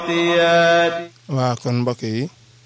waa kon mbokk yi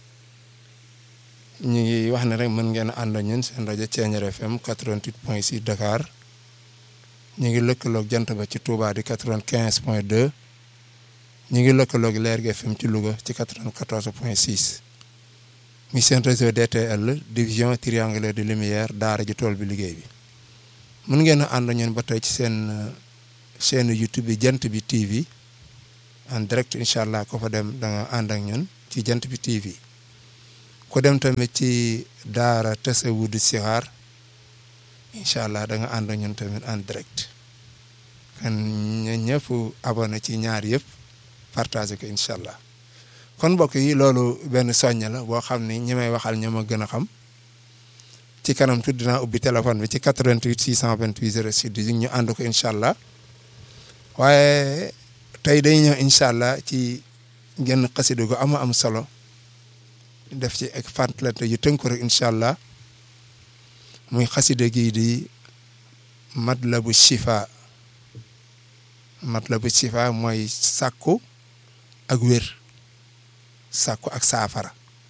ñu ngi wax ne rek mën ngeen a ànd ak ñun seen rajo Thiéniere FM 88.6 Dakar ñu ngi lëkkaloog jant ba ci Touba di 95.2 ñu ngi lëkkaloog Lergui FM ci Louga ci 94.6 mi seen réseau DTL division triangulaire de lumière daara ji tool bi liggéey bi mën ngeen a ànd ak ñun ba tey ci seen chaîne YouTube bi jant bi TV en direct incha allah ko fa dem da nga ànd ak ñun ci jant bi TV ko dem tamit ci daara Tasawudu Sixaar incha allah da nga ànd ak ñun tamit en direct kan ñëpp abonné ci ñaar yëpp partagé ko incha allah kon mbokk yi loolu benn soññ la boo xam ni ñi may waxal ñoo ma gën a xam ci kanam tudd dinaa ubbi téléphone bi ci 88 628 06 18 ñu ànd ko incha allah waaye tey day ñëw incha allah ci genn xasida gu am solo def ci ak fàttalante yu tënku rek incha allah muy xasida gii di Matlabu Chifa Matlabu Chifa mooy sàkku ak wér sàkku ak saafara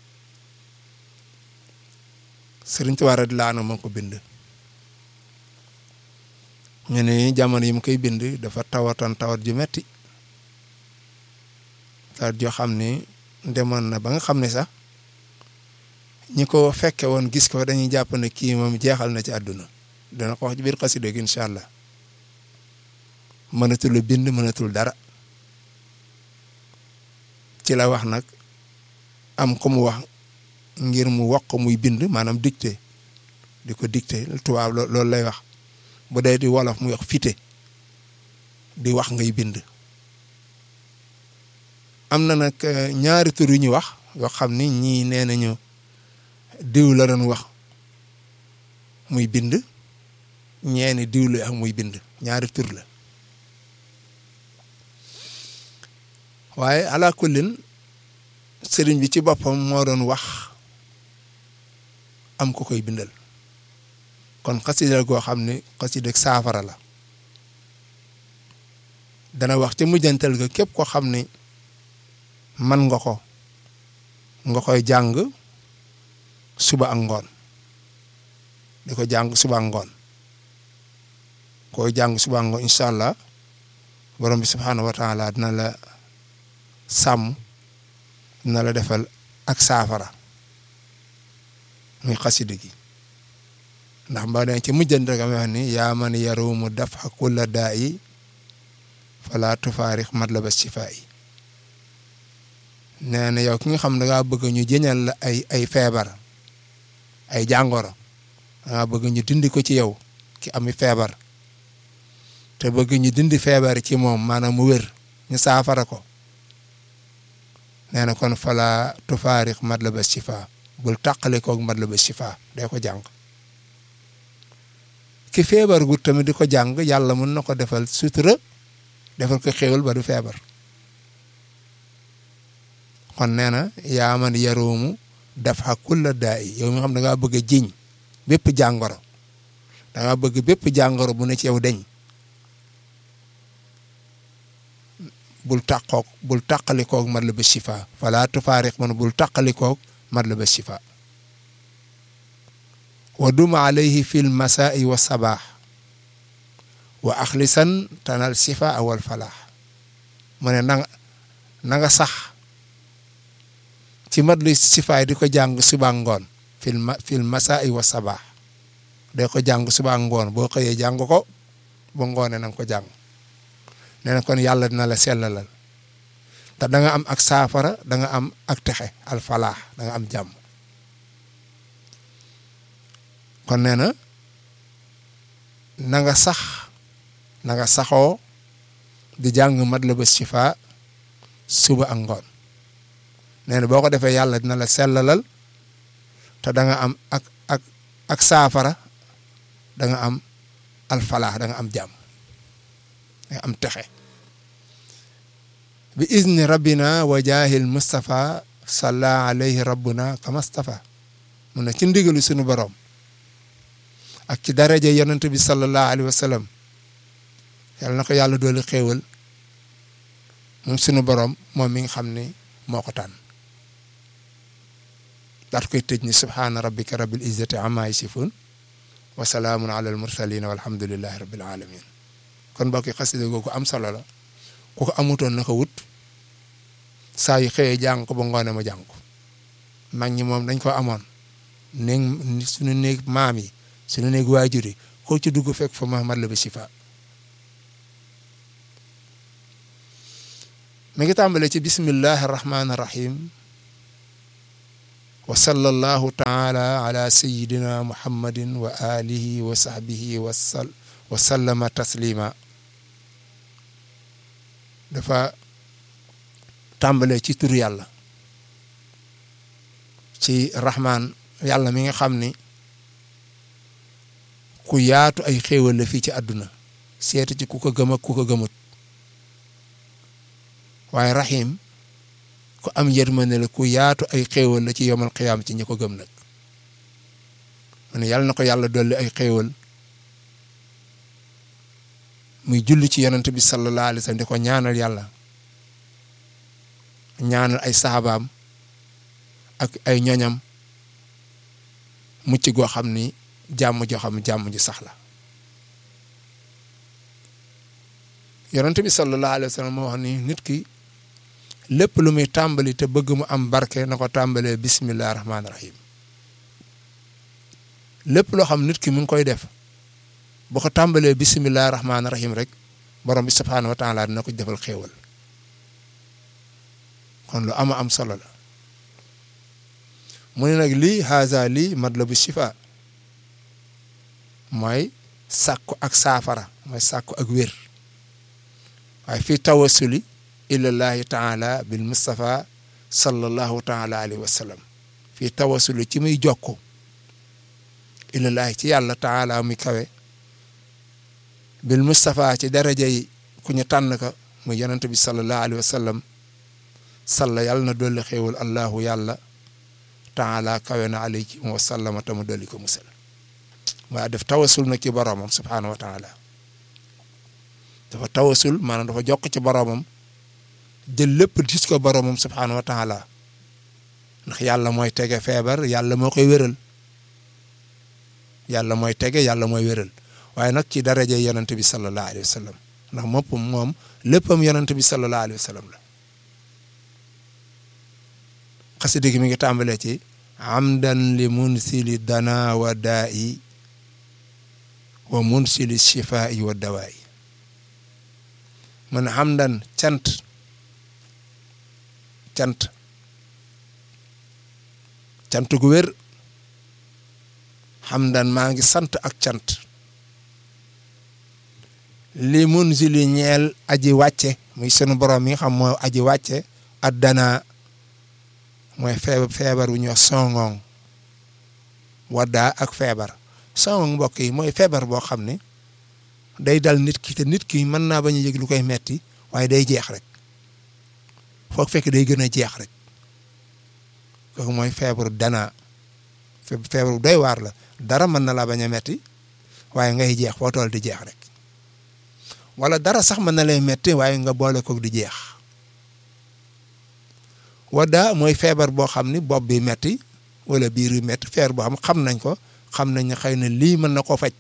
Sëriñ Tuubaa radiyallaahu anhu moo ko bind ñu ne jamono yi mu koy bind dafa tawat ju metti tawat joo xam ne demoon na ba nga xam ne sax ñi ko fekke woon gis ko dañuy jàpp ne kii moom jeexal na ci àdduna dana ko wax ci biir xasida gi incha allah mënatul bind mënatul dara ci la wax nag am ko mu wax ngir mu wax ko muy bind maanaam dicté di ko dicté tubaab loolu lay wax bu dee di wolof muy wax fite di wax ngay bind am na nag ñaari tur yu ñu wax yoo xam ni ñii nee nañu diw la doon wax muy bind ñeeni diw la wax muy bind ñaari tur la waaye ala kullin sëriñ bi ci boppam moo doon wax am ko koy bindal kon xasida goo xam ne xasida saafara la dana wax ci mujjantal ga képp ko xam ne man nga ko nga koy jàng suba ak ngoon di ko jàng suba ak ngoon koy jàng suba ak ngoon incha allah borom bi subhaanahu wa taala dina la sàmm dina la defal ak saafara muy xasida gi ndax mbaa dañ ci mujjantal ga may wax ni yaa man yarumu dafa kulla daa yi fala tufaarix matlaba shifaa yi nee na yow ki nga xam ne dangaa bëgg ñu jëñal la ay feebar ay jàngoro dangaa bëgg ñu dindi ko ci yow ki ami feebar te bëgg ñu dindi feebar ci moom maanaam mu wér ñu saafara ko nee na kon fala tufaarix matlaba shifa bul tàqale koog matlaba shifa day ko jàng ki feebar gu tamit di ko jàng yàlla mën na ko defal sutura defal ko xéwal ba du feebar kon nee na yaa man yarumu dafa kulla daa yi yow mi xam da ngaa bëgg a jiñ bépp jàngoro da ngaa bëgg bépp jàngoro bu ne ci yow deñ bul tàqalikoog matlaba shifa fala tufaariq man bul tàqalikoog matlaba shifa wa duma alayhi fil masaa'i wa sabaax wa axlisan tanal shifa wal falaax mu ne na nga sax ci matlu sifaay di ko jàng suba ngoon fil masaa'i wa sabaax day ko jàng suba ngoon boo xëyee jàng ko ba ngoonee na nga ko jàng nee na kon yàlla dina la sellalal te da nga am ak saafara da nga am ak texe al falaax da nga am jàmm kon nee na na nga saxoo di jàng matlaba shifa suba ak ngoon nee na boo ko defee yàlla dina la sellalal te da nga am ak saafara da nga am alfalaax da nga am jàmm da nga am texe bi izni rabbina wa jaahil Mustafa salla alayhi rabbuna kama stafa mu ne ci ndigalu sunu borom ak ci daraja yonent bi sallallahu alayhi wa sallam yàlla na ko yàlla dooli xéewal moom sunu borom moom mi nga xam ni moo ko tànn daat koy tëj ni subhaana rabbika rabbil izzati amma yasifun wa salaamun ala al mursalin walhamdulillahi rabbil alamin kon mbokk yi xasida googu am solo la ku ko amutoon na ko wut saa yu xëyee jàng ko ba ngoone ma jàng ko mag ñi moom dañ ko amoon néeg suñu néeg maam yi suñu néeg waajur yi koo ci dugg fekk fa Muhammad la bi shifa mi ngi tàmbale ci bismillahi rahmaani rahim wa sallallahu taala ala sayidina muhammadin wa alihi wa sahbihi wa sallama taslima dafa tàmbale ci tur yàlla ci rahman yàlla mi nga xam ni ku yaatu ay xéewal la fii ci àdduna seetu ci ku ko gëm ak ku ko gëmut waaye rahim ku am yërmande la ku yaatu ay xéewal la ci yomal xiyaam ci ñi ko gëm nag mu ne yàlla na ko yàlla dolli ay xéewal muy julli ci yonent bi sallallahu alayhi wa sallam di ko ñaanal yàlla ñaanal ay sahabaam ak ay ñoñam mucc goo xam ni jàmm joo xam jàmm ji sax la yonent bi sallallahu alayhi wa sallam moo wax ni nit ki lépp lu muy tàmbali te bëgg mu am barke na ko tàmbalee bismillah rahmaani rahim lépp loo xam nit ki mu ngi koy def boo ko tàmbalee bismillah rahmaani rahim rek borom bi subhaanahu wa taala dina ko defal xéewal kon lu am solo la mu ne nag lii haza lii matlabu shifa mooy sàkku ak saafara mooy sàkku ak wér waaye fii tawassuli ilallahi taala bil mustafa sallallahu taala alayhi wa sallam fii tawassuli ci muy jokku ilallahi ci yàlla taala muy kawe bil mustafa ci daraja yi ku ñu tànn ka muy yonent bi sallallahu alayhi wa sallam salla yàlla na dolli xéewal allahu yàlla taala kawe na alayhi wa sallama tamu dolli ko musal waaye def tawasul na ci boromam subhaanahu wa taala dafa tawasul maanaam dafa jokk ci boromam jël lépp dis ko boromam subhaanahu wa taala ndax yàlla mooy tege feebar yàlla moo koy wéral yàlla mooy tege yàlla mooy wéral waaye nag ci daraje yonent bi sallallahu alayhi wa sallam ndax moom léppam yonent bi sallallahu alayhi wa sallam la xasida gi mi ngi tàmbalee ci amdan li munsili dana wa daa'i wa munsili shifaa'i wa dawaa'i man hamdan cant gu wér hamdan maa ngi sant ak cant li munsili ñeel aji wàcce muy sunu borom mi nga xam moo aji wàcce addana mooy feebar wu ñoo songoŋ waddaa ak feebar songoŋ mbokk yi mooy feebar boo xam ne day dal nit ki te nit ki mën naa bañ a yëg lu koy metti waaye day jeex rek foog fekk day gën a jeex rek kooku mooy feebaru dana feebaru doy waar la dara mën na laa bañ a metti waaye ngay jeex foo toll di jeex rek wala dara sax mën na lay metti waaye nga boole koog di jeex wadda mooy feebar boo xam ni bopp bi metti wala biir yu metti feebar boo xam nañ ko xam nañ ne xëy na lii mën na koo faj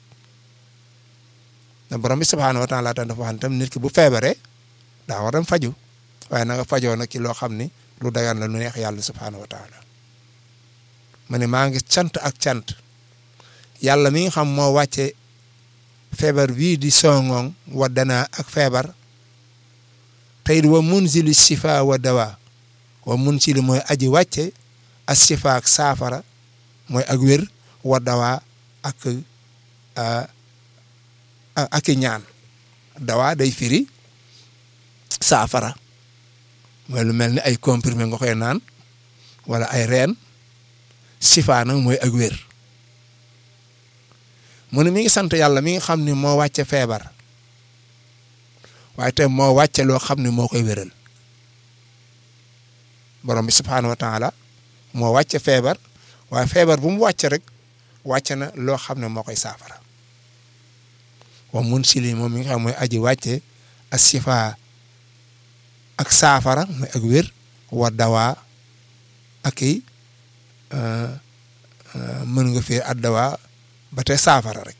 na borom bi subhaanahu wa taala dafa wax tam nit ki bu feebaree daa war dem faju waaye na nga fajoo nag ci loo xam ni lu dagan la lu neex yàlla subhaanahu wa taala ma ne maa ngi cant ak cant yàlla mi nga xam moo wàcce feebar bii di songoŋ waddana ak feebar tey wa munzili shifa wa dawa wa munzili mooy aji wàcce as shifa ak saafara mooy ak wér wa dawa ak ñaan dawa day firi saafara mooy lu mel ni ay comprimé nga koy naan wala ay reen shifa nag mooy ak wér mu ne mi ngi sant yàlla mi nga xam ne moo wàcce feebar waaye te moo wàcce loo xam ne moo koy wéral borom bi subhaanahu wa taala moo wàcce feebar waaye feebar bu mu wàcce rek wàcce na loo xam ne moo koy saafara wa mun sili moom mi nga xam mooy aji wàcce as-shifa ak saafara mooy ak wér wa dawaa ak i mën nga fee ad dawaa ba tey saafara rek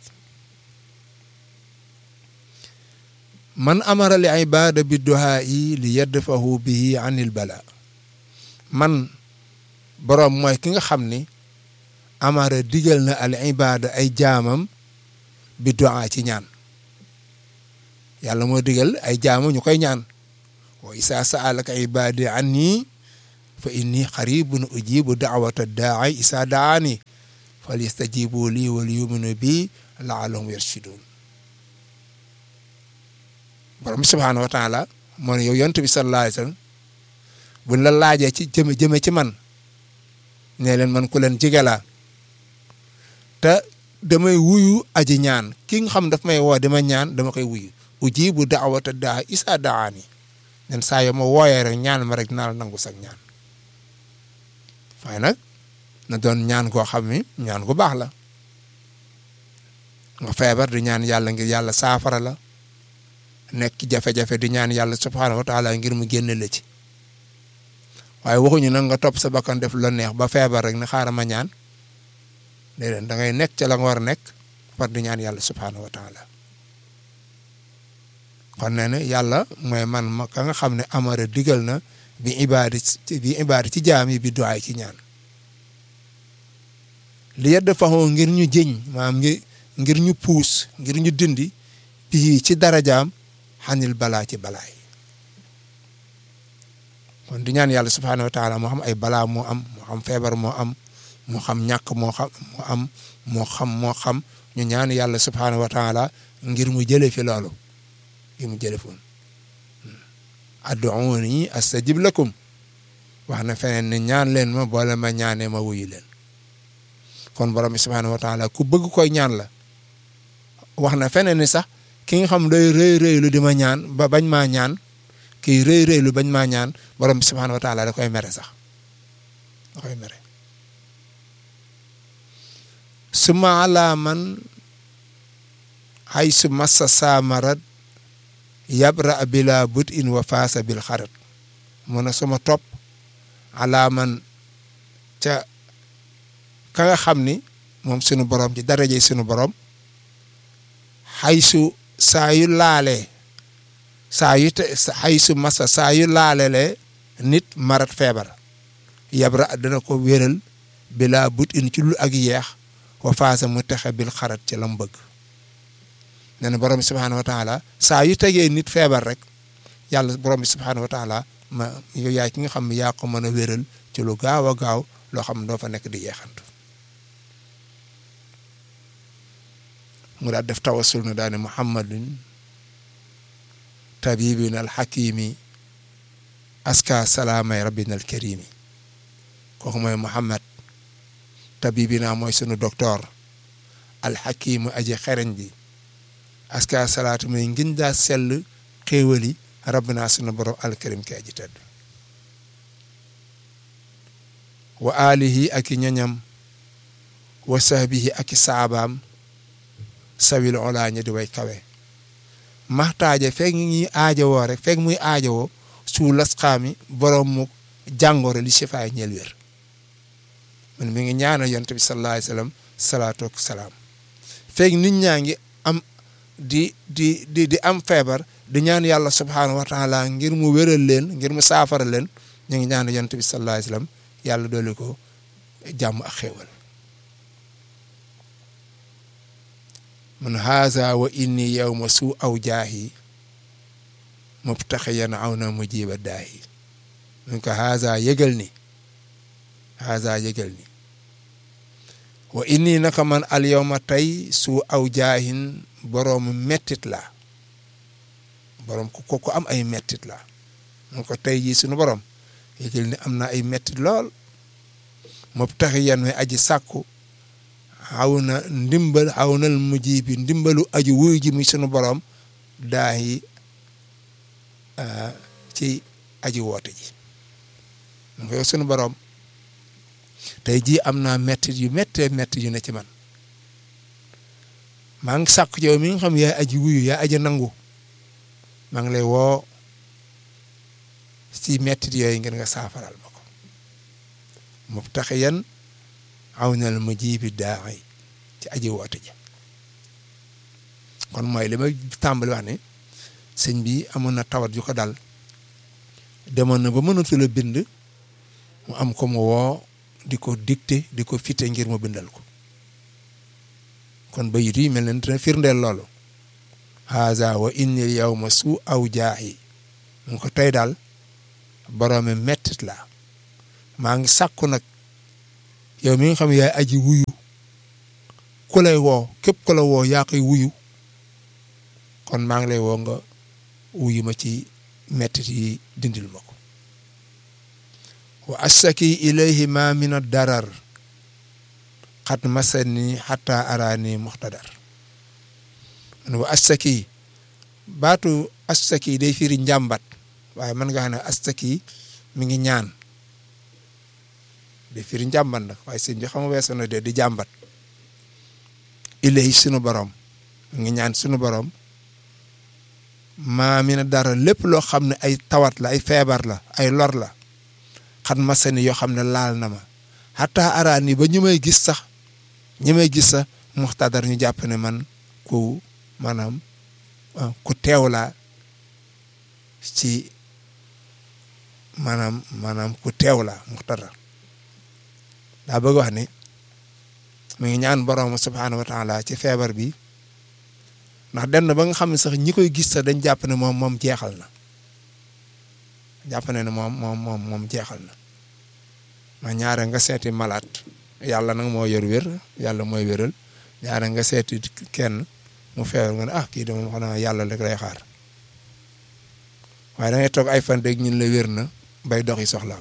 man amara li ibada bi duhaa'i li yadfahu bihi anil bala man boroom mooy ki nga xam ni amara digal na al ibada ay jaamam bi duhaa ci ñaan yàlla moo digal ay jaamam ñu koy ñaan wa isa sa'alaka ibadi anni fa inni qaribun ujibu da'wata da'i isa da'ani falyastajibu li wal yu'minu bi la'allahum yarshudun borom subhaanahu wa taala moo ne yow yonent bi sallallahu alayhi wa sallam buñ la laajee ci jëme ci man ne leen man ku leen jege laa te damay wuyu aji ñaan ki nga xam daf may woo dama ñaan dama koy wuyu ujibu da'wata daa isa daani nen saa yoo ma wooyee rek ñaan ma rek dinaa la nangu sax ñaan waaye nag na doon ñaan koo xam ni ñaan gu baax la nga feebar di ñaan yàlla ngir yàlla saafara la nekk jafe-jafe di ñaan yàlla subhaanahu wa taala ngir mu génne la ci waaye waxuñu nag nga topp sa bakkan def la neex ba feebar rek ne xaaral ma ñaan déedéet da ngay nekk ca la nga war a nekk par di ñaan yàlla subhaanahu wa taala kon nee na yàlla mooy man ma ka nga xam ne amara digal na bi ibaadi ci jaam yi bi duwaay ci ñaan li yedd faxoo ngir ñu jëñ maanaam ngir ñu puus ngir ñu dindi bii ci darajaam xanil balaa ci balaay kon di ñaan yàlla subhaanahu wa taala moo xam ay balaa moo am moo xam feebar moo am moo xam ñàkk moo xam ñu ñaan yàlla subhaanahu wa taala ngir mu jële fi loolu ngir mu jële foon ad'uuni astajib lakum wax na feneen ne ñaan leen ma boole ma ñaanee ma wuyu leen kon borom bi subhaanahu wa taala ku bëgg koy ñaan la wax na feneen ni sax ki nga xam day rëy lu di ma ñaan ba bañ maa ñaan kii rëy lu bañ maa ñaan borom bi subhaanahu wa taala da koy mere sax da koy mere suma ala man haysu massa samarad yabra bila but in wa faasa bil xarat mu ne suma topp ala man ca ka nga xam ni moom sunu borom ci daraje sunu borom haysu saa yu laalee haysu massa saa yu laalelee nit marat feebar yabra dana ko wéral bila but in ci lu ak yeex wa faasa mu texe bil xarat ci lam bëgg nee na borom bi subhaanahu wa taala saa yu tegee nit feebar rek yàlla borom bi subhaanahu wa taala ma yow yaay ki nga xam ne yaa ko mën a wéral ci lu gaaw a gaaw loo xam ne doo fa nekk di yeexantu mu daal def tawassul na daane muhammadun tabibina alxakimi aska salaamay rabbina alkarimi kooku mooy muhammad tabibina mooy sunu docteur alxakimu aji xereñ bi aska salaatu mooy ngin daa sell xéewali rabbina sunu borom alkarim ki aji tedd wa alihi ak i ñoñam wa sahbihi ak i saabaam sawil olaaña di way kawe maxtaaje fekk ngi aajowoo rek fekk muy aajowoo su lasxaami borom mu jàngoro li sifaay ñeel wér man mi ngi ñaanal yonent bi sallallahu alayhi wa sallam salaatu ak salaam fekk nit ñaa ngi am di am feebar di ñaan yàlla subhaanahu wa taala ngir mu wéral leen ngir mu saafara leen ñu ngi ñaanal yonent bi sallallahu alayhi wa sallam yàlla doole ko jàmm ak xéewal mun haza wa inni yawma su aw jaahi mubtaxiyan aw na mujiba daahi mun ko haza yëgal ni wa inni naka man al yawma tey su aw jaahin boroomu mettit la boroom ko am ay mettit la mun ko tey jii sunu borom yëgal ni am na ay mettit lool mubtaxiyan may aji sàkku xaw na ndimbal xaw nal mujibi ndimbalu aji wuy ji muy sunu borom daayi ci aji woote ji mu ngi sunu borom tey jii am naa mettit yu méttee yu ne ci man maa ngi sàkku ci yow mi nga xam yaay aji wuyu yaa aji nangu maa ngi lay woo ci mettit yooyu ngir nga saafaral ma ko mubtaxiyan awnal mujibi daa'i ci aji woote ja kon mooy li ma tàmbali wax ne sëñ bi amoon na tawat yu ko dal demoon na ba mënatu la bind mu am ko mu woo di ko dicté di ko fite ngir mu bindal ko kon bayit yi mel ne dina firndeel loolu haza wa innil yawma su aw jaahi mu ko tey daal boroomi mettit la maa ngi sàkku nag yow mi nga xam yaay aji wuyu ku lay woo képp ku la woo yaa koy wuyu kon maa ngi lay woo nga wuyu ma ci mettit yi dindil ma ko wa asaki ilayhi ma min ad-darar xat masani xata arani muxtadar wa asaki baatu asaki day firi njàmbat waaye mën nga xam ne asaki mi ngi ñaan day firi njàmbat nag waaye sëñ bi xam nga weesu na de di jàmbat ilayhi sunu borom mi ngi ñaan sunu borom maa mi na dara lépp loo xam ne ay tawat la ay feebar la ay lor la xat masani yoo xam ne laal na ma xataa araan yi ba ñu may gis sax muxtadar ñu jàpp ne man ku maanaam ku teew laa ci maanaam ku teew laa muxtadar daa bëgg wax ne mu ngi ñaan borom subhaanahu wa taala ci feebar bi ndax dem na ba nga xam ne sax ñi koy gis sax dañ jàpp ne moom jeexal na jàpp ne moom jeexal na ndax ñaare nga seeti malaat yàlla nag moo yor wér yàlla mooy wéral ñaare nga seeti kenn mu feebar nga ne kii de moom xanaa yàlla rek lay xaar waaye da ngay toog ay fan dégg ñun la wér na bay doxi soxlaam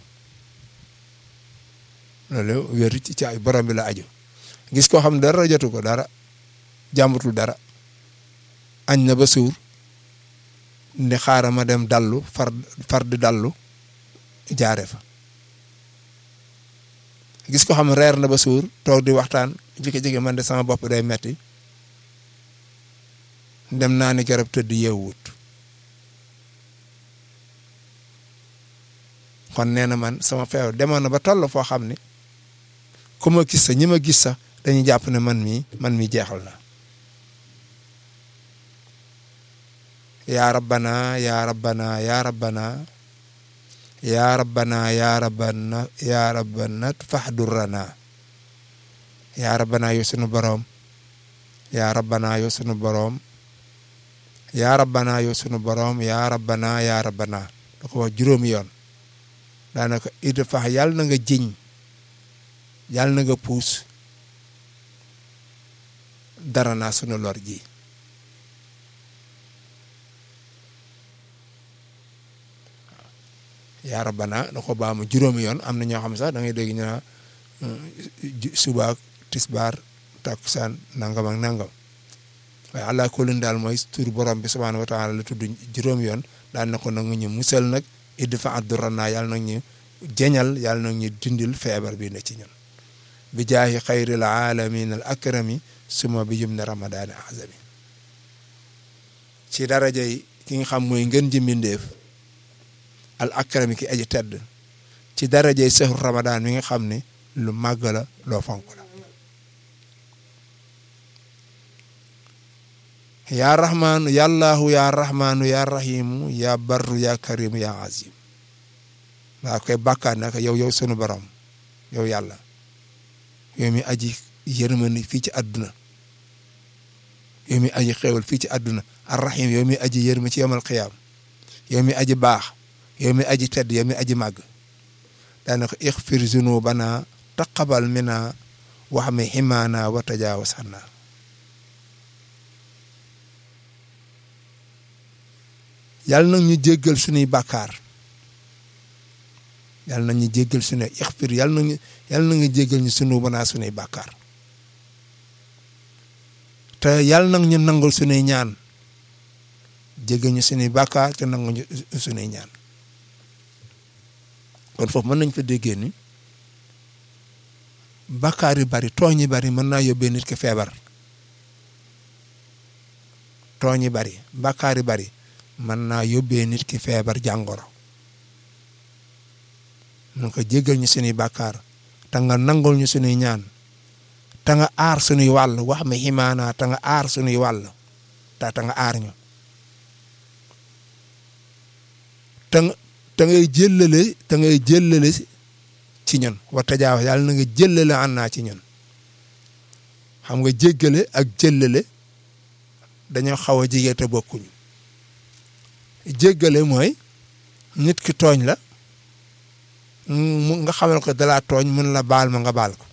loolu wér ci ay borom bi la aju gis koo xam ne dara jotu ko dara jàmbatul dara añ na ba suur ndi xaaral ma dem dallu far di dallu jaare fa gis ko xam ne reer na ba suur toog di waxtaan jige man de sama bopp day metti dem naa ni garab tëdd yeewut kon nee na man sama feew demoon na ba toll foo xam ne ku ma gis sax ñi ma gis sax dañuy jàpp ne man mi jeexal na yaa rabbana yaa rabbana yaa rabbana yaa rabbana yaa rabbana yaa rabbana fahdurrana yaa rabbana yow sunu boroom yaa rabbana yow sunu boroom yaa rabbana yow sunu boroom yaa rabbana yaa rabbana da ko wax juróomi yoon daanaka idfa yàlla na nga jiñ yàlla na nga puus dara naa sunu lor ji yaa rabbana da ko baamu juróomi yoon am na ñoo xam sax da ngay dégg ñu suba tisbaar takkusaan nangam ak nangam waaye allah kulli daal mooy tur borom bi subhaanahu wa taala la tudd juróomi yoon daan na ko nag ñu musal nag idfa addurana yàlla nag ñu jeñal yàlla nag ñu dindil feebar bi ne ci ñun bi jaahi xayril alamin al akrami suma bi yum ne ramadaani azami ci darajay ki nga xam mooy ngën ji mbindeef al akrami ki aji tedd ci darajey sehru ramadan mi nga xam ne lu màgg la loo fonk la yaa rahmaanu yàllaahu yaa rahmaanu yaa rahimu yaa barru yaa karimu yaa azim waa koy bàkkaat naka yow sunu borom yow yàlla yow mi aji yërmande fii ci àdduna yow mi aji xéewal fii ci àdduna ar rahim yow mi aji yërma ci yawmal qiyaam yow mi aji baax yow mi aji tedd yow mi aji màgg daanaka ixfir zunubana taqabal mina wax mi ximaana wa tajaawaz anna yàlla nag ñu jéggal suñuy bàkkaar yàlla nag ñu jéggal suñuy ixfir yàlla na nga jéggal ñu zunubana suñuy bàkkaar te yàlla nag ñu nangul suñuy ñaan jéggal ñu suñuy bàkkaar te nangu ñu suñuy ñaan kon foofu mën nañ fa déggee ni bàkkaar yu bari tooñ yu bari mën naa yóbbee nit ki feebar tooñ yu bari bàkkaar yu bari mën naa yóbbee nit ki feebar jàngoro mun ko jéggal ñu suñuy bàkkaar te nga nangul ñu suñuy ñaan te nga aar suñuy wàll wax mi ximaana te nga aar suñuy wàll te nga aar ñu te ngay jëllale ci ñun wa tajaawa yàlla na nga jëllale an naa ci ñun xam nga jéggale ak jëllale dañoo xaw a jege te bokkuñu jéggale mooy nit ki tooñ la nga xamal ko dalaa tooñ mun la baal ma nga baal ko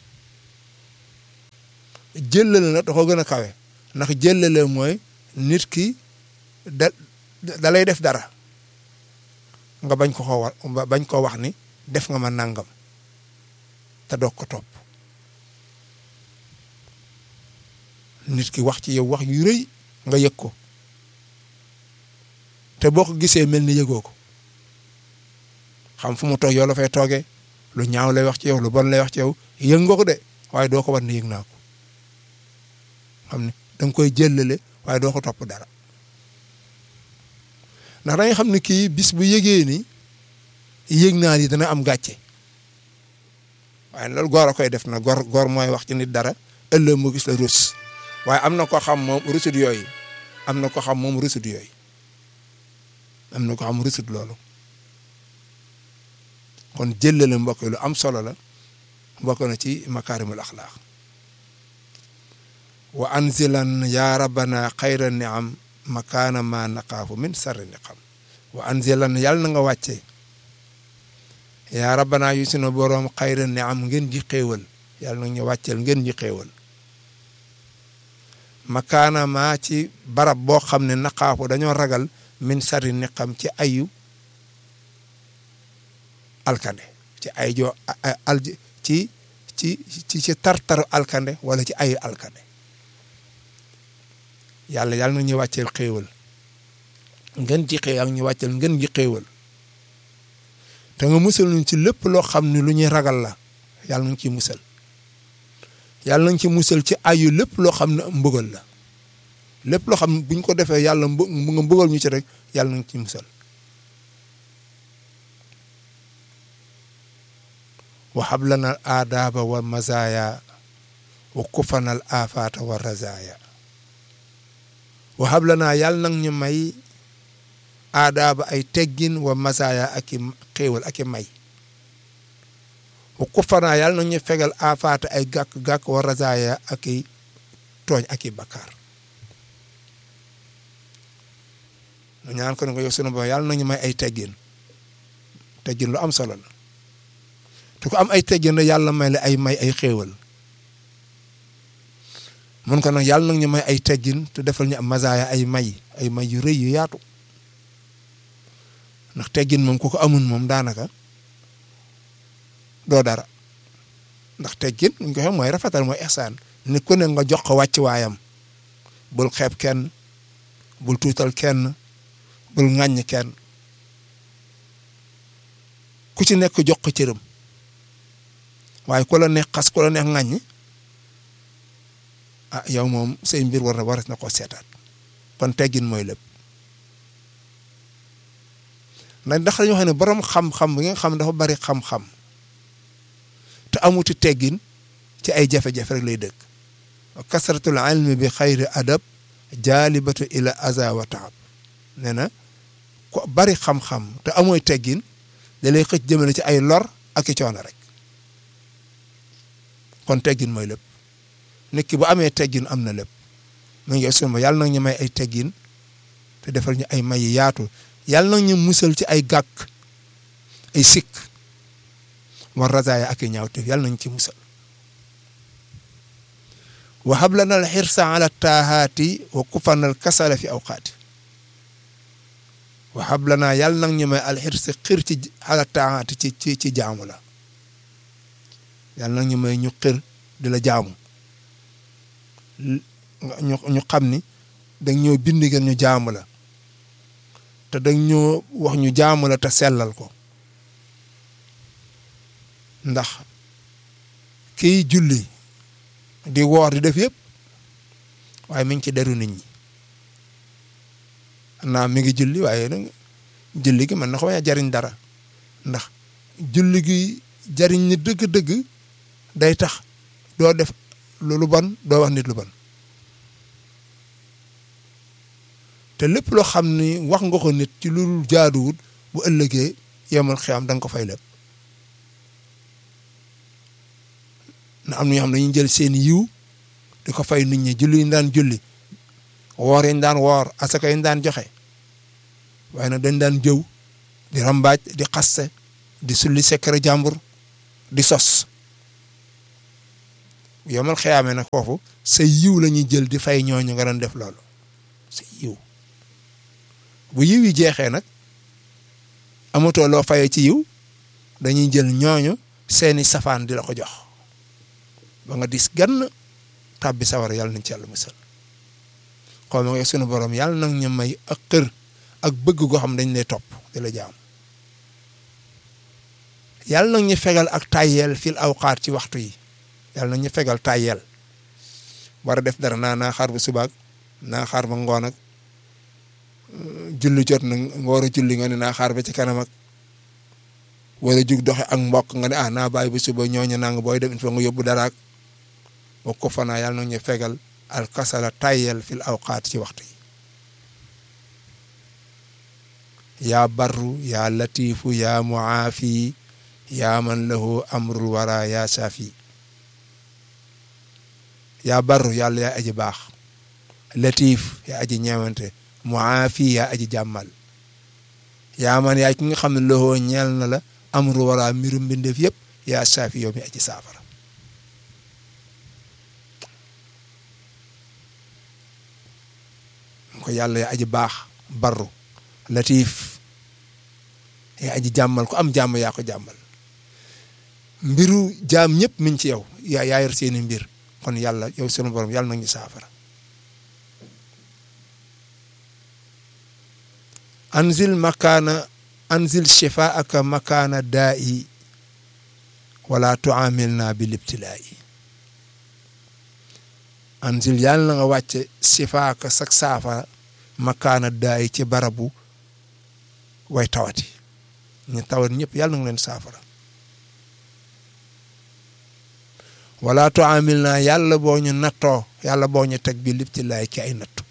jëllale nag da ko gën a kawe ndax jëllale mooy nit ki da lay def dara nga bañ ko wax ni def nga ma nangam te doog ko topp nit ki wax ci yow wax yu rëy nga yëg ko te boo ko gisee mel ni yëgoo ko xam fu mu toog yow la fay toogee lu ñaaw lay wax ci yow lu bon lay wax ci yow yëg nga ko de waaye doo ko war ne yëg naa ko xam ne da nga koy jëllale waaye doo ko topp dara ndax da nga xam ne kii bis bu yëgee ni yëg naa ni dana am gàcce waaye loolu góor a koy def na góor mooy wax ci nit dara ëllëg mu gis la rus waaye am na ko xam moom rusut yooyu am na ko xam moom rusut yooyu am na ko xam rusut loolu kon jëllale mbokk lu am solo la bokk na ci makaarimul axlaaq wa anzilan ya rabbana xayra niam makaana ma naqaafu min sarri niqam wa anzilan yàlla na nga wàcce ya rabbana yu sunu boroom xayra niam ngeen ji xéewal yàlla na ñu wàcceel ngeen ji xéewal makaana ma ci barab boo xam ne naqaafu dañoo ragal min sarri niqam ci ayu alkande ci ay joo ci tartaru alkande wala ci ayu alkande yàlla na ñu wàcceel xéewal ngeen ji xéewal ak ñu wàcceel ngeen ji xéewal te nga musal ñu ci lépp loo xam ne lu ñuy ragal la yàlla nañ ci musal yàlla nañ ci musal ci ayu lépp loo xam ne mbugal la lépp loo xam ne buñ ko defee yàlla nga mbugal ñu ci rek yàlla nañ ci musal wa hab lana al aadaaba wa mazaaya wa kufana al afaata wa razaaya wa hab lana yàlla nag ñu may aadaaba ay teggin wa mazaaya ak i xéewal ak i may wa kufana yàlla nag ñu fegal afaata ay gàkk-gàkk wa razaaya ak i tooñ ak i bakkaar nu ñaan ko ne ko yow sunu borom yàlla nag ñu may ay teggin lu am solo la te ko am ay teggin la yàlla may la ay xéewal mun ko nag yàlla nag ñu may ay teggin te defal ñu am mazaaya ay may yu rëy yu yaatu ndax teggin moom ku ko amul moom daanaka doo dara ndax teggin ñu ko xam mooy rafetal mooy ihsaan nit ku ne nga jox ko wàcc waayam bul xeeb kenn bul tuutal kenn bul ŋàññ kenn ku ci nekk jox ko cëram waaye ku la neex xas ku la neex ŋàññ ah yow moom say mbir war na ko seetaat kon teggin mooy lépp ndax dañoo xam ne borom xam-xam bi nga xam dafa bari xam-xam te amuti teggin ci ay jafe-jafe rek lay dëkk kasratul ilmi bi xayri adab jaalibatu ila aza wa taab nee na ko bari xam-xam te amooy teggin da lay xëcc jëmale ci ay lor ak i coono rek kon teggin mooy lépp nit ki bu amee teggin am na lépp mu ngi sunu yàlla nag ñu may ay teggin te defal ñu ay may yaatu yàlla nag ñu musal ci ay gàkk ay sikk war razaaya ak i ñaawteef yàlla nañ ci musal wa hab lana al xirsa ala taahaati wa kufana al kasala fi awqaati wa hab lana yàlla nag ñu may al xirsa xir ci ala taahaati ci jaamu la yàlla nag ñu may ñu xir di la jaamu ñu xam ni dañ ñoo bind ngeen ñu jaamu la te dañ ñoo wax ñu jaamu la te sellal ko ndax kiy julli di woor di def yëpp waaye mi ngi ci deru nit ñi naa mi ngi julli waaye nag julli gi mën na ko bañ a jariñ dara ndax julli gi jariñ ni dëgg-dëgg day tax doo def lu bon doo wax nit lu bon te lépp loo xam ni wax nga ko nit ci lu jaaduwut bu ëllëgee yemal xiyam da nga ko fay lépp na am na ñoo xam ne dañuy jël seen yiw di ko fay nit ñi julli yi ñu daan julli woor yi ñu daan woor asaka yi ñu daan joxe waaye nag dañ daan jëw di rambaaj di xaste di sulli secret jàmbur di sos yomal xiyaame nag foofu sa yiw la ñuy jël di fay ñooñu nga doon def loolu sa yiw bu yiw yi jeexee nag amatoo loo fayee ci yiw dañuy jël ñooñu seeni safaan di la ko jox ba nga dis gann tàbbi sawara yàlla nañ ci yàlla musal xaw ma nga sunu borom yàlla nag ñu may ak xër ak bëgg goo xam dañ lay topp di la jaam yàlla nag ñu fegal ak tàyyeel fil awqaat ci waxtu yi yàlla nag ñu fegal tàyyeel war a def dara naa xaar ba subaak naa xaar ba ngoon ak julli jot na nga war a julli nga ne naa xaar ba ci kanam ak war a jug doxe ak mbokk nga ne naa bàyyi ba suba ñooñu nang booy dem il faut nga yóbbu daraak wa ko fanaa yàlla nag ñu fegal al kasala tàyyeel fil awqaat ci waxtu yi yaa barru yaa latifu yaa muaafi yaa man lahu amrul wara yaa safi yaa barru yàlla yaa aji baax latif yaa aji ñeewante muaafi yaa aji jàmmal yaa man yaa ki nga xam ne lahu ñeel na la amrul wara mbirum mbindeef yëpp yaa safi yow mi aji saafara ko yàlla yaa aji baax barru latif yaa aji jàmmal ko am jàmm yaa ko jàmmal mbiru jaam ñëpp mi ngi ci yow yaa yor seeni mbir kon yàlla yow sunu borom yàlla na ñu saafara anzil shifaaka makaana daa'i wala tuamilna bil ibtilaa'i anzil yàlla na nga wàcce shifaaka sak saafara makaana daa'i ci barabu way tawati ñu tawat ñëpp yàlla na nga leen saafara wala tuamilna yàlla boo ñu nattoo yàlla boo ñu teg bi libtilaay ci ay nattu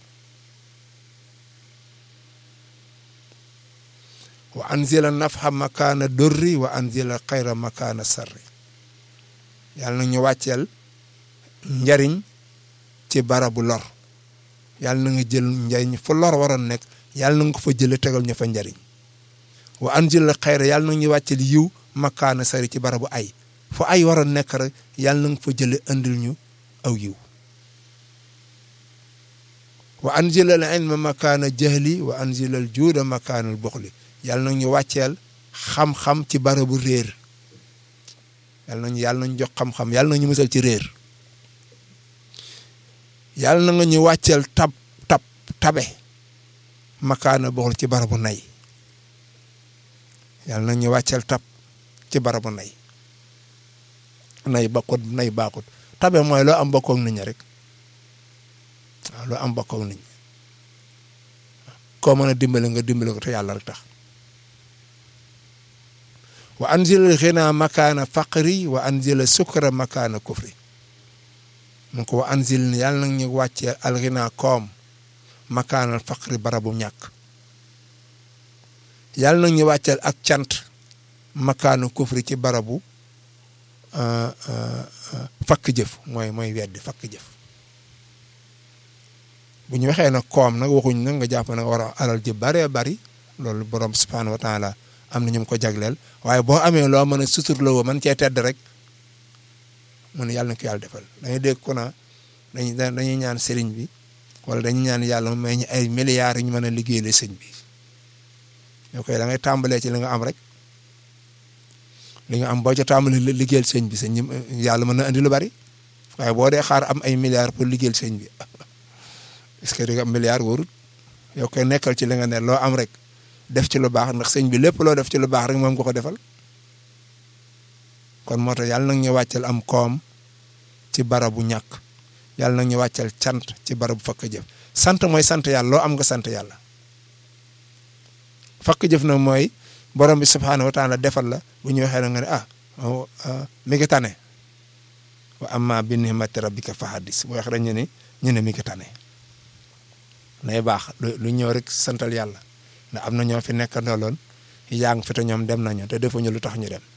wa anzila nafha makaana durri wa anzila xayra makaana sarri yàlla na ñu wàcceel njariñ ci barabu lor yàlla na nga jël njariñ fu lor waroon nekk yàlla na nga ko fa jële tegal ñu fa njariñ wa anzila xayra yàlla na ñu wàcceel yiw makaana sarri ci barabu ay fu ay waroon nekk rek yàlla na nga fa jële andil ñu aw yiw wa anzila al ilma makaana jahli wa anzila al juuda makaana al buxli yàlla na ñu wàcceel xam-xam ci barabu réer yàlla nañu jox xam-xam yàlla na ñu musal ci réer yàlla na nga ñu wàcceel tabe makaana buxli ci barabu nay yàlla na ñu wàcceel tab ci barabu nay nay baaxut tabe mooy loo am bokkoog nit ñi rek waaw loo am bokkoog nit ñi koo mën a dimbale nga dimbale ko te yàlla rek tax wa anzila xina makaana faqri wa anzila sukra makaana kufri mun ko wa anzil yàlla nag ñu wàccee alxina koom makaana faqri barabu ñàkk yàlla nag ñu wàcceel ak cant makaana kufri ci barabu fakk jëf mooy weddi fakk jëf bu ñu waxee nag koom nag waxuñ nag nga jàpp nag war a alal ji baree bari loolu borom subhaanahu wa taala am na ñu ko jagleel waaye boo amee loo mën a suturloo mën cee tedd rek mu ne yàlla na ko yàlla defal dañuy dégg ko na dañuy ñaan sëriñ bi wala dañuy ñaan yàlla may ñu ay milliards yu ñu mën a liggéeyale sëñ bi ñoo koy da ngay tàmbalee ci li nga am rek li nga am boo ca tàmbalee liggéeyal sëñ bi sëñ yàlla mën na andi lu bari waaye boo dee xaar am ay milliards pour liggéeyal sëñ bi est-ce que di nga am milliards wóorut yow koy nekkal ci li nga ne loo am rek def ci lu baax ndax sëñ bi lépp loo def ci lu baax rek moom nga ko defal kon moo tax yàlla nag ñu wàccal am koom ci barabu ñàkk yàlla nag ñu wàccal cant ci barabu fakk jëf sant mooy sant yàlla loo am nga sant yàlla fakk jëf nag mooy borom bi subhaanahu wa taala defal la bu ñu waxee nga ne mi ngi tane wa amma bi ni'mati rabbika fa haddis bu wax rek ñu ne mi ngi tane nay baax lu ñëw rek santal yàlla ndax am na ñoo fi nekkandoo loon yaa ngi fi te ñoom dem nañu te defuñu lu tax ñu dem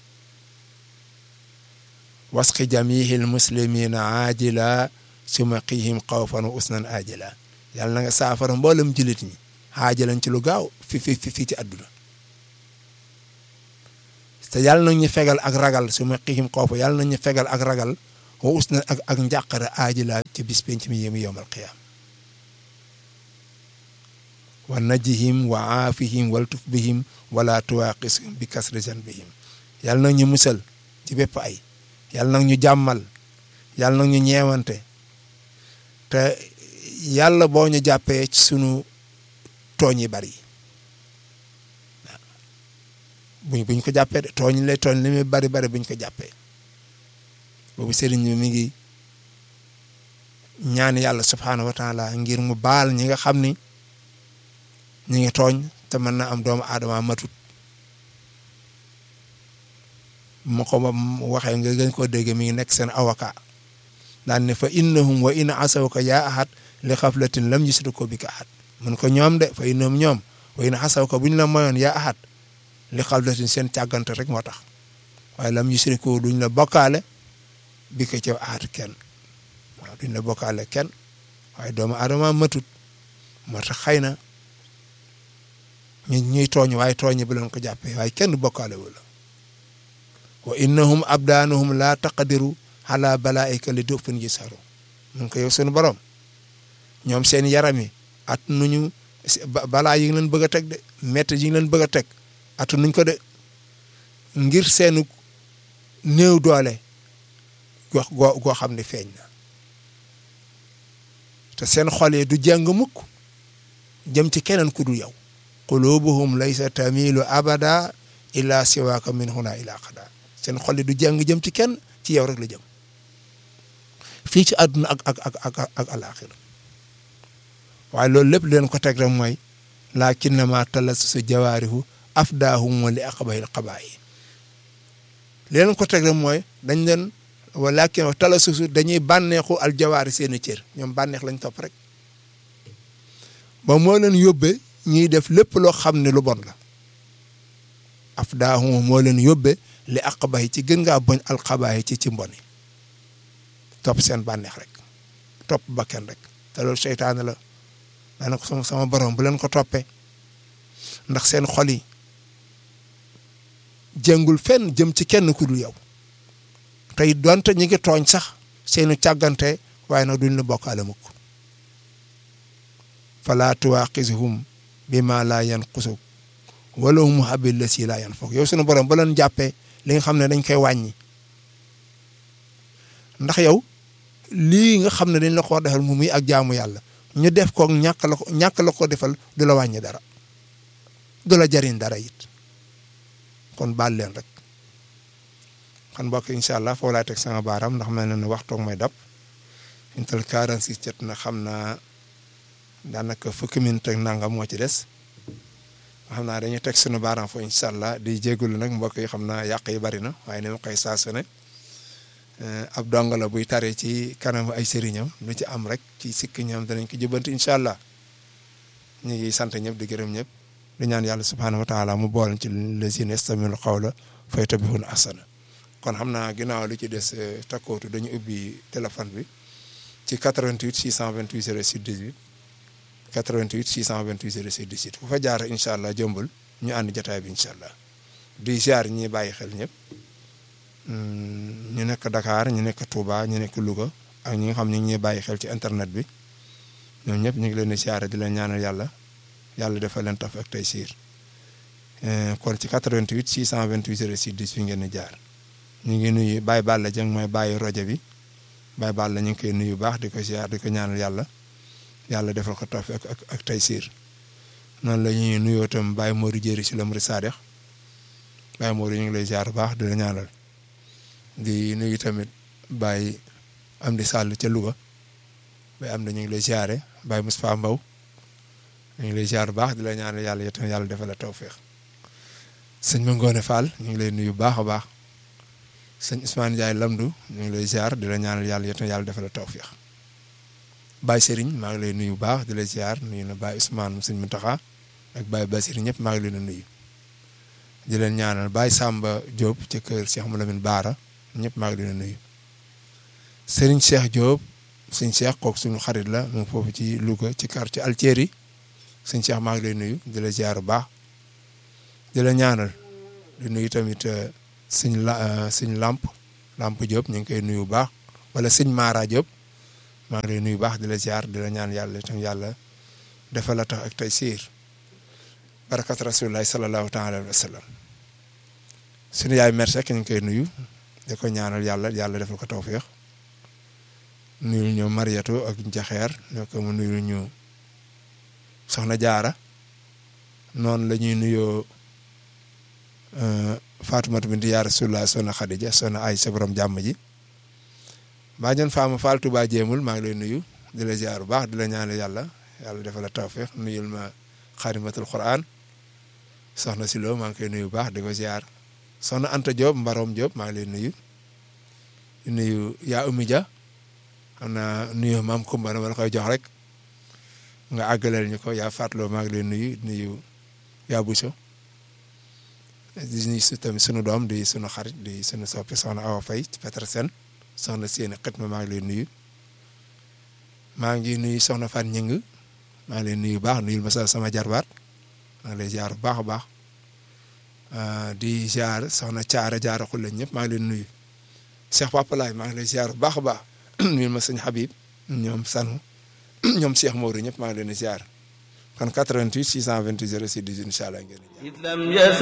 wasqi jamihil muslimina ajila suma qihim xawfan wa usnan ajila yàlla na nga saafara mboolem jullit ñi aajilan ci lu gaaw fii ci àdduna te yàlla na ñu fegal ak ragal suma qihim xawfa yàlla na ñu fegal ak ragal wa usnan ak njàqare ajila ci bis penc mi yéemu yowmal qiyaam wa najihim wa aafihim waltuf bihim wala tuwaqishum bi kasri zanbihim yàlla na ñu musal ci bépp ay yàlla nag ñu jàmmal yàlla nag ñu ñeewante te yàlla boo ñu jàppee ci sunu tooñ yi bari buñ ko jàppee de tooñ li muy bari buñ ko jàppee boobu sëriñ bi mi ngi ñaan yàlla subhaanahu wa taala ngir mu baal ñi nga xam ni ñi ngi tooñ te mën na am doomu aadama matut ma ko waxee nga gën koo dégg mi ngi nekk seen avocat daan ne fa innahum wa in asawka yaa ahad li xaflatin lam yusriku bika ahad mun ko ñoom de fa innahum ñoom wa in asawka buñ la moyoon yaa ahad li xaflatin seen càggante rek moo tax waaye lam yusriku duñ la bokkaale bi ko ca ahad kenn waaw duñ la bokkaale kenn waaye doomu aadama matut moo tax xëy na ñuy tooñ waaye tooñ bi leen ko jàppee waaye kenn bokkaale wu la wa innahum abdaanuhum la taqdiru ala balaika li dufin yisaru mun ko yow sunu borom ñoom seen yaram yi at nuñu balaa yi ngi leen bëgg a teg de métti yi ngi leen bëgg a teg atu nuñ ko de ngir seenu néew doole goo xam ne feeñ na te seen xol yi du jàng mukk jëm ci keneen ku dul yow qulubuhum laysa tamilu abada illa siwaaka min huna ila qada seen xol yi du jàng jëm ci kenn ci yow rek la jëm fii ci àdduna ak alaaxira waaye loolu lépp leen ko teg rek mooy lakinnama talassusu jawaarihu afdaahum li aqbahil qabaa'i leen ko teg rek mooy dañ leen walakin talassusu dañuy bànneexu al jawaari seeni cër ñoom bànneex lañ topp rek ba moo leen yóbbee ñuy def lépp loo xam ne lu bon la afdaahum moo leen yóbbee li aqbahi ci gën ngaa boñ alxabaayi ci mboni topp seen bànneex rek topp bakken rek te loolu seytaane la daana ko sama borom bu leen ko toppee ndax seen xol yi jëngul fenn jëm ci kenn ku dul yow tey donte ñi ngi tooñ sax seenu càggante waaye nag duñ la bokkaale mukk fala tuwaqisuhum bima la yanqusu wala hum habil la si la yan foog yow sunu borom ba leen jàppee li nga xam ne dañ koy wàññi ndax yow lii nga xam ne dañ la ko defal mu muy ak jaamu yàlla ñu def ko ñàkk la ko defal du la wàññi dara du la jariñ dara it kon baal leen rek kon mbokk incha allah foo laay teg sama baaram ndax mel na ne waxtoog may dab intal 46 jot na xam naa daanaka fukki minute ak nangam moo ci des xam naa dañuy teg sunu baaram fo incha allah di jégalu nag mbokk yi xam naa yàq yi bari na waaye ni ma koy saa su ne ab dongo la buy tare ci kanam ay sëriñam lu ci am rek ci sikki ñoom danañ ko jëbanti incha allah ñu ngi sant ñëpp di gërëm ñëpp di ñaan yàlla subhaanahu wa taala mu boole ci lazina yastami'una al-qawla fayattabi'una ahsana kon xam naa ginnaaw lu ci des takkootu dañu ubbi téléphone bi ci 88 628 06 18 88 628 06 18 ku fa jaar incha allah jëmbul ñu ànd jotaay bi incha allah di ziar ñi bàyyi xel ñëpp ñu nekk Dakar ñu nekk Touba ñu nekk Louga ak ñi nga xam ne ñu ngi bàyyi xel ci internet bi ñoom ñëpp ñu ngi leen di ziar di leen ñaanal yàlla defal leen taf ak tey siir kon ci 88 628 06 18 fi ngeen di jaar ñu ngi nuyu Baye Balla Dieng mooy bàyyi rajo bi Baye Balla ñu ngi koy nuyu baax di ko ziar di ko ñaanal yàlla defal ko taf ak tey siir noonu la ñuy nuyoo tam Baye Modou Jéeri si Lamri Sadex Baye Modou ñu ngi lay ziar baax di la ñaanal di nuyu tamit Baye Amdi Sall ca Louga Baye am na ñu ngi lay ziare Baye Moustapha Mbow ñu ngi lay ziar baax di la ñaanal yàlla defal la tawfeex sëñ Mangone Fall ñu ngi lay nuyu baax a baax sëñ Ousmane Ndiaye Lamdu ñu ngi lay ziar di la ñaanal yàlla yéen yàlla defal la tawfiix Baye Serigne maa ngi lay nuyu baax di la ziar nuyu na Baye Ousmane sëñ Mountakha ak Baye Basir ñëpp maa ngi leen a nuyu di leen ñaanal Baye Samba Diop ci kër Cheikh Moulamine Baara ñëpp maa ngi leen a nuyu Serigne Cheikh Diop sëñ Cheikh kooku suñu xarit la mu foofu ci Louga ci quartier Altieri sëñ Cheikh maa ngi lay nuyu di la ziar bu baax di la ñaanal di nuyu tamit sëñ Lamp Diop ñu ngi koy nuyu bu baax wala sëñ Mara Diop maa ngi lay nuyu baax di la ziar di la ñaan yàlla itam yàlla defal la tax ak tey siir barakat rasulillahi sallallahu taala alayhi wa sallam suñu yaay merci ñu ngi koy nuyu di ko ñaanal yàlla defal ko tawféex nuyul ñu Mariatu ak Njaxeer ñoo ko mu nuyul ñu soxna Jaara noonu la ñuy nuyoo Faatumata binti yaa Rasulullah soxna Xadija soxna Aysa borom jàmm ji baa jon faama Faal Tuubaa jéemul maa ngi lay nuyu di la ziar bu baax di la ñaanal yàlla defal la tawféex nuyul ma xaadimatul Qur'an soxna Silo maa ngi koy nuyu bu baax di ko ziar soxna Anta Diop Mbarom Diop maa ngi lay nuyu di nuyu yaa Oumy Dia xam naa nuyu maam Kumba dama la koy jox rek nga àggaleel ñu ko yaa Fatloo maa ngi lay nuyu yaa Bousso di nuyu tamit sunu doom di sunu xarit di sunu soppi soxna Awa Faye ci Petersen soxna Séni Xitma maa ngi lay nuyu maa ngi nuyu soxna Fan Ñing maa ngi lay nuyu baax nuyul ma sama jarbaat maa ngi lay ziar bu baax a baax di ziar soxna Caara Jaara Xulle ñëpp maa ngi lay nuyu Cheikh Papa Laay maa ngi lay ziar bu baax a baax nuyul ma sëñ Habib ñoom Sanu ñoom Cheikh Mawru ñëpp maa ngi leen di ziar kon 88 628 06 18 incha allah ngeen